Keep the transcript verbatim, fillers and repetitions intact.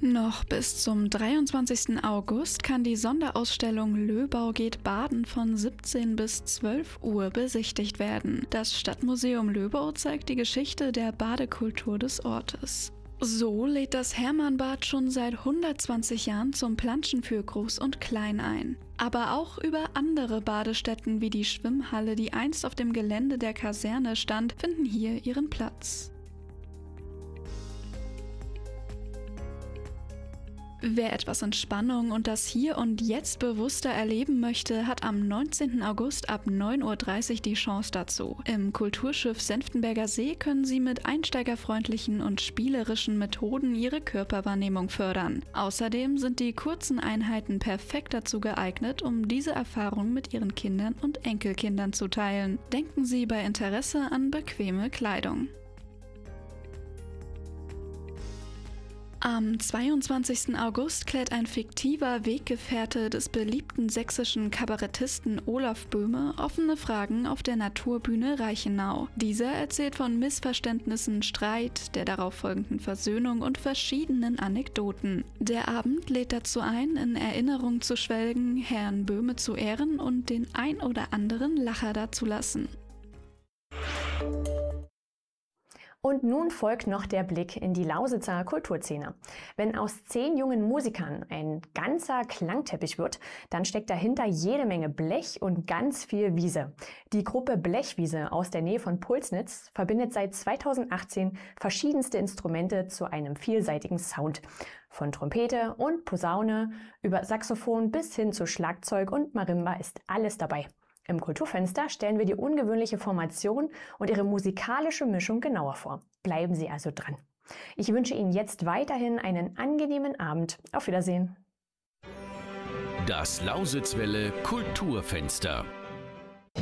Noch bis zum dreiundzwanzigsten August kann die Sonderausstellung Löbau geht baden von siebzehn bis zwölf Uhr besichtigt werden. Das Stadtmuseum Löbau zeigt die Geschichte der Badekultur des Ortes. So lädt das Hermannbad schon seit hundertzwanzig Jahren zum Planschen für Groß und Klein ein. Aber auch über andere Badestätten wie die Schwimmhalle, die einst auf dem Gelände der Kaserne stand, finden hier ihren Platz. Wer etwas Entspannung und das Hier und Jetzt bewusster erleben möchte, hat am neunzehnten August ab neun Uhr dreißig die Chance dazu. Im Kulturschiff Senftenberger See können Sie mit einsteigerfreundlichen und spielerischen Methoden Ihre Körperwahrnehmung fördern. Außerdem sind die kurzen Einheiten perfekt dazu geeignet, um diese Erfahrung mit Ihren Kindern und Enkelkindern zu teilen. Denken Sie bei Interesse an bequeme Kleidung. Am zweiundzwanzigsten August klärt ein fiktiver Weggefährte des beliebten sächsischen Kabarettisten Olaf Böhme offene Fragen auf der Naturbühne Reichenau. Dieser erzählt von Missverständnissen, Streit, der darauffolgenden Versöhnung und verschiedenen Anekdoten. Der Abend lädt dazu ein, in Erinnerung zu schwelgen, Herrn Böhme zu ehren und den ein oder anderen Lacher dazulassen. Und nun folgt noch der Blick in die Lausitzer Kulturszene. Wenn aus zehn jungen Musikern ein ganzer Klangteppich wird, dann steckt dahinter jede Menge Blech und ganz viel Wiese. Die Gruppe Blechwiese aus der Nähe von Pulsnitz verbindet seit zweitausendachtzehn verschiedenste Instrumente zu einem vielseitigen Sound. Von Trompete und Posaune über Saxophon bis hin zu Schlagzeug und Marimba ist alles dabei. Im Kulturfenster stellen wir die ungewöhnliche Formation und ihre musikalische Mischung genauer vor. Bleiben Sie also dran. Ich wünsche Ihnen jetzt weiterhin einen angenehmen Abend. Auf Wiedersehen. Das Lausitzwelle Kulturfenster.